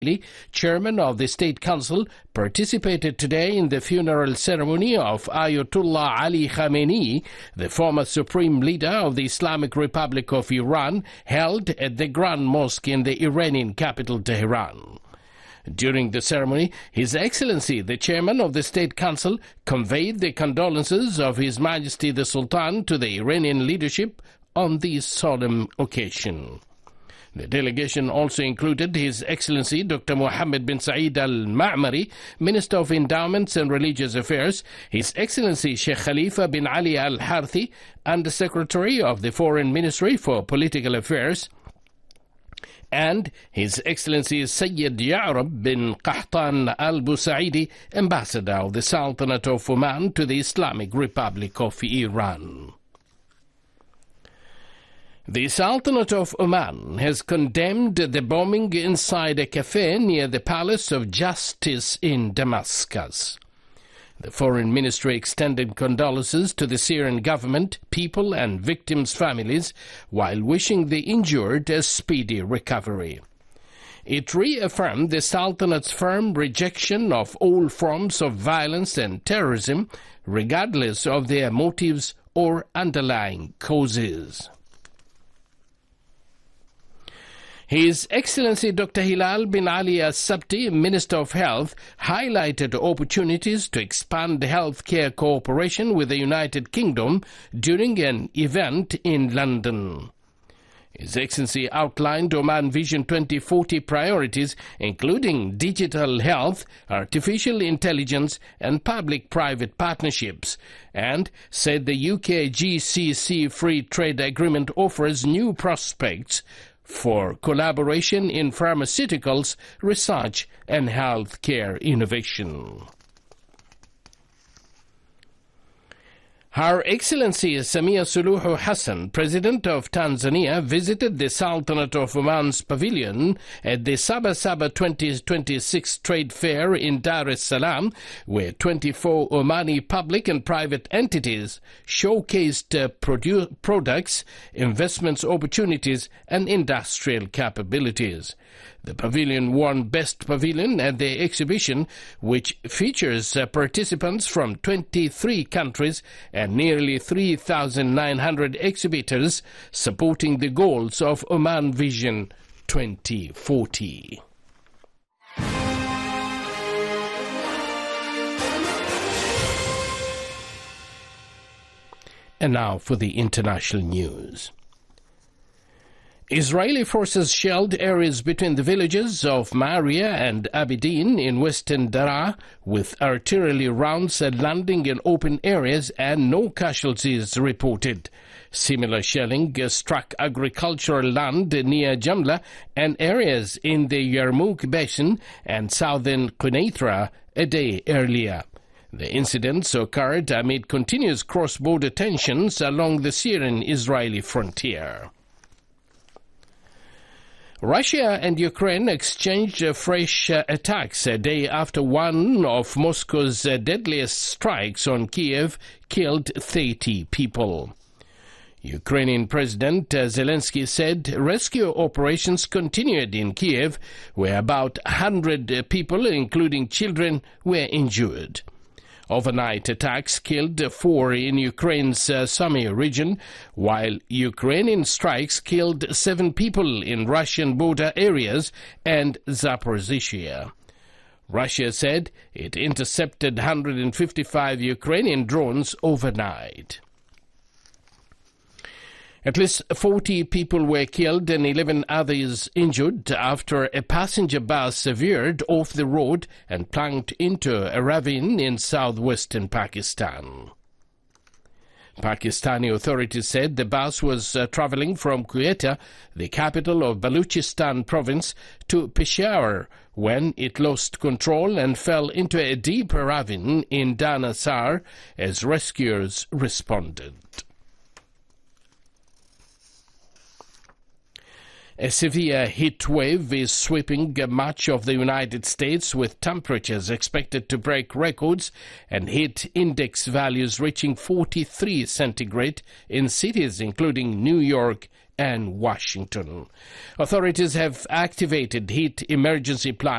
chairman of the State Council, participated today in the funeral ceremony of Ayatollah Ali Khamenei, the former supreme leader of the Islamic Republic of Iran, held at the Grand Mosque in the Iranian capital Tehran. During the ceremony, His Excellency, the chairman of the State Council, conveyed the condolences of His Majesty the Sultan to the Iranian leadership on this solemn occasion. The delegation also included His Excellency Dr. Mohammed bin Saeed Al-Ma'mari, Minister of Endowments and Religious Affairs, His Excellency Sheikh Khalifa bin Ali Al-Harthi, Under-Secretary of the Foreign Ministry for Political Affairs, and His Excellency Sayyid Ya'rab bin Qahtan Al-Busaidi, Ambassador of the Sultanate of Oman to the Islamic Republic of Iran. The Sultanate of Oman has condemned the bombing inside a cafe near the Palace of Justice in Damascus. The Foreign Ministry extended condolences to the Syrian government, people and victims' families, while wishing the injured a speedy recovery. It reaffirmed the Sultanate's firm rejection of all forms of violence and terrorism, regardless of their motives or underlying causes. His Excellency Dr. Hilal bin Ali Al-Sabti, Minister of Health, highlighted opportunities to expand healthcare cooperation with the United Kingdom during an event in London. His Excellency outlined Oman Vision 2040 priorities, including digital health, artificial intelligence and public-private partnerships, and said the UK-GCC Free Trade Agreement offers new prospects for collaboration in pharmaceuticals, research and healthcare innovation. Her Excellency Samia Suluhu Hassan, President of Tanzania, visited the Sultanate of Oman's pavilion at the Sabah Sabah 2026 Trade Fair in Dar es Salaam, where 24 Omani public and private entities showcased products, investments opportunities and industrial capabilities. The pavilion won Best Pavilion at the exhibition, which features participants from 23 countries and nearly 3,900 exhibitors supporting the goals of Oman Vision 2040. And now for the international news. Israeli forces shelled areas between the villages of Maria and Abidin in western Daraa, with artillery rounds landing in open areas and no casualties reported. Similar shelling struck agricultural land near Jamla and areas in the Yarmouk Basin and southern Quneitra a day earlier. The incidents occurred amid continuous cross-border tensions along the Syrian-Israeli frontier. Russia and Ukraine exchanged fresh attacks a day after one of Moscow's deadliest strikes on Kiev killed 30 people. Ukrainian President Zelensky said rescue operations continued in Kiev, where about 100 people, including children, were injured. Overnight attacks killed 4 in Ukraine's Sumy region, while Ukrainian strikes killed 7 people in Russian border areas and Zaporizhzhia. Russia said it intercepted 155 Ukrainian drones overnight. At least 40 people were killed and 11 others injured after a passenger bus veered off the road and plunged into a ravine in southwestern Pakistan. Pakistani authorities said the bus was traveling from Quetta, the capital of Balochistan province, to Peshawar when it lost control and fell into a deep ravine in Dana Sar as rescuers responded. A severe heat wave is sweeping much of the United States, with temperatures expected to break records and heat index values reaching 43 centigrade in cities including New York and Washington. Authorities have activated heat emergency plans